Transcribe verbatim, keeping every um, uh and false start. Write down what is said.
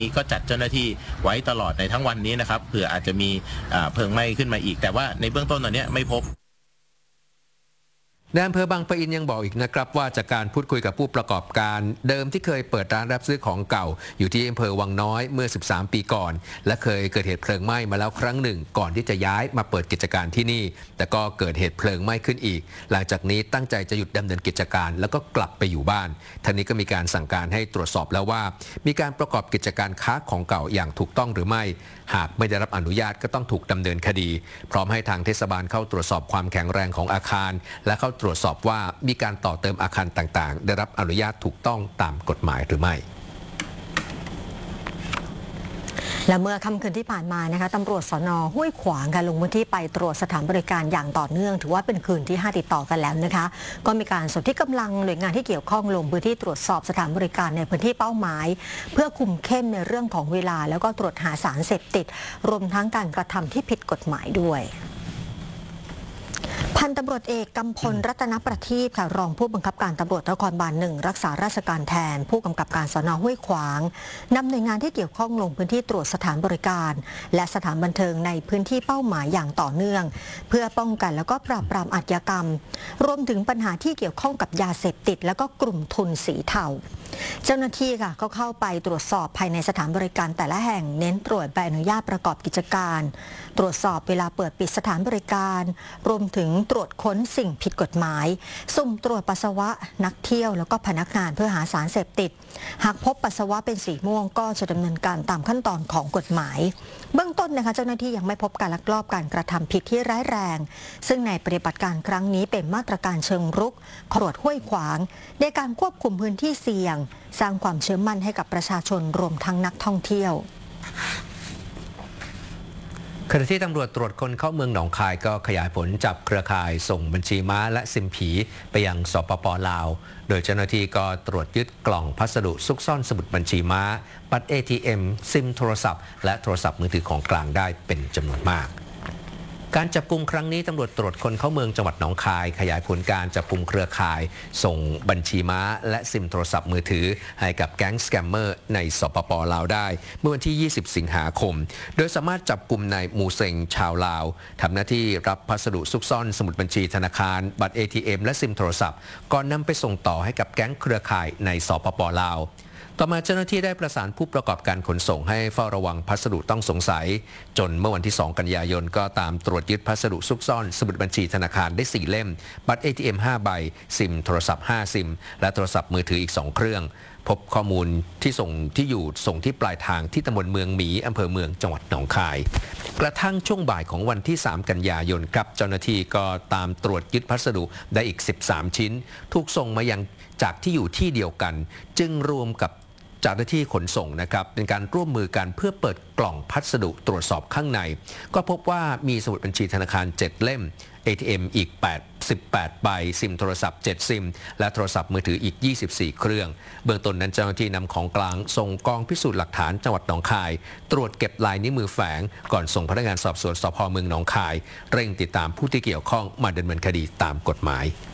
นี้ก็จัดเจ้าหน้าที่ไว้ตลอดในทั้งวันนี้นะครับเผื่ออาจจะมีเพลิงไหม้ขึ้นมาอีกแต่ว่าในเบื้องต้นตอนนี้ไม่พบนายอำเภอบางปะอินยังบอกอีกนะครับว่าจากการพูดคุยกับผู้ประกอบการเดิมที่เคยเปิดร้านรับซื้อของเก่าอยู่ที่อำเภอวังน้อยเมื่อสิบสามปีก่อนและเคยเกิดเหตุเพลิงไหม้มาแล้วครั้งหนึ่งก่อนที่จะย้ายมาเปิดกิจการที่นี่แต่ก็เกิดเหตุเพลิงไหม้ขึ้นอีกหลังจากนี้ตั้งใจจะหยุดดำเนินกิจการแล้วก็กลับไปอยู่บ้านทั้งนี้ก็มีการสั่งการให้ตรวจสอบแล้วว่ามีการประกอบกิจการค้าของเก่าอย่างถูกต้องหรือไม่หากไม่ได้รับอนุญาตก็ต้องถูกดำเนินคดีพร้อมให้ทางเทศบาลเข้าตรวจสอบความแข็งแรงของอาคารและเข้าตรวจสอบว่ามีการต่อเติมอาคารต่างๆได้รับอนุญาตถูกต้องตามกฎหมายหรือไม่และเมื่อค่ำคืนที่ผ่านมานะคะตำรวจสน.ห้วยขวางค่ะลงพื้นที่ไปตรวจสถานบริการอย่างต่อเนื่องถือว่าเป็นคืนที่ห้าติดต่อกันแล้วนะคะก็มีการสนที่กำลังหน่วยงานที่เกี่ยวข้องลงพื้นที่ตรวจสอบสถานบริการในพื้นที่เป้าหมายเพื่อคุมเข้มในเรื่องของเวลาแล้วก็ตรวจหาสารเสพติดรวมทั้งการกระทำที่ผิดกฎหมายด้วยพันตำรวจเอกกำพลรัตนประทีปค่ะรองผู้บังคับการตำรวจนครบาลหนึ่งรักษาราชการแทนผู้กำกับการสน.ห้วยขวางนำหน่วยงานที่เกี่ยวข้องลงพื้นที่ตรวจสถานบริการและสถานบันเทิงในพื้นที่เป้าหมายอย่างต่อเนื่องเพื่อป้องกันแล้วก็ปราบปรามอาชญากรรมรวมถึงปัญหาที่เกี่ยวข้องกับยาเสพติดแล้วก็กลุ่มทุนสีเทาเจ้าหน้าที่ค่ะก็เข้าไปตรวจสอบภายในสถานบริการแต่ละแห่งเน้นตรวจใบอนุญาตประกอบกิจการตรวจสอบเวลาเปิดปิดสถานบริการรวมถึงตรวจค้นสิ่งผิดกฎหมายสุ่มตรวจปัสสาวะนักเที่ยวแล้วก็พนักงานเพื่อหาสารเสพติดหากพบปัสสาวะเป็นสีม่วงก็จะดำเนินการตามขั้นตอนของกฎหมายเบื้องต้นนะคะเจ้าหน้าที่ยังไม่พบการลักลอบการกระทำผิดที่ร้ายแรงซึ่งในปฏิบัติการครั้งนี้เป็นมาตรการเชิงรุกตรวจห้วยขวางในการควบคุมพื้นที่เสี่ยงสร้างความเชื่อมั่นให้กับประชาชนรวมทั้งนักท่องเที่ยวขณะที่ตำรวจตรวจคนเข้าเมืองหนองคายก็ขยายผลจับเครือข่ายส่งบัญชีม้าและซิมผีไปยังสปป.ลาวโดยเจ้าหน้าที่ก็ตรวจยึดกล่องพัสดุซุกซ่อนสมุดบัญชีม้าบัตร เอ ที เอ็ม ซิมโทรศัพท์และโทรศัพท์มือถือของกลางได้เป็นจำนวนมากการจับกุมครั้งนี้ตำรวจตรวจคนเข้าเมืองจังหวัดหนองคายขยายผลการจับกุมเครือข่ายส่งบัญชีม้าและซิมโทรศัพท์มือถือให้กับแก๊งสแกมเมอร์ในสปป.ลาวได้เมื่อวันที่ยี่สิบสิงหาคมโดยสามารถจับกุมนายมูเซงชาวลาวทำหน้าที่รับพัสดุซุกซ่อนสมุดบัญชีธนาคารบัตร เอ ที เอ็ม และซิมโทรศัพท์ก่อนนำไปส่งต่อให้กับแก๊งเครือข่ายในสปป.ลาวต่อมาเจ้าหน้าที่ได้ประสานผู้ประกอบการขนส่งให้เฝ้าระวังพัสดุต้องสงสัยจนเมื่อวันที่สองกันยายนก็ตามตรวจยึดพัสดุซุกซ่อนสมุดบัญชีธนาคารได้สี่เล่มบัตร เอ ที เอ็ม ห้าใบซิมโทรศัพท์ห้าซิมและโทรศัพท์มือถืออีกสองเครื่องพบข้อมูลที่ส่งที่อยู่ส่งที่ปลายทางที่ตำบลเมืองหมีอำเภอเมืองจังหวัดหนองคายกระทั่งช่วงบ่ายของวันที่สามกันยายนครับเจ้าหน้าที่ก็ตามตรวจยึดพัสดุได้อีกสิบสามชิ้นถูกส่งมายังจากที่อยู่ที่เดียวกันจึงรวมกับเจ้าหน้าที่ขนส่งนะครับเป็นการร่วมมือกันเพื่อเปิดกล่องพัสดุตรวจสอบข้างในก็พบว่ามีสมุดบัญชีธนาคารเจ็ดเล่ม เอ ที เอ็ม อีกแปดสิบแปดใบซิมโทรศัพท์เจ็ดซิมและโทรศัพท์มือถืออีกยี่สิบสี่เครื่องเบื้องต้นนั้นเจ้าหน้าที่นำของกลางส่งกองพิสูจน์หลักฐานจังหวัดหนองคายตรวจเก็บลายนิ้วมือแฝงก่อนส่งพนักงานสอบสวนสภ.เมืองหนองคายเร่งติดตามผู้ที่เกี่ยวข้องมาดำเนินคดีตามกฎหมาย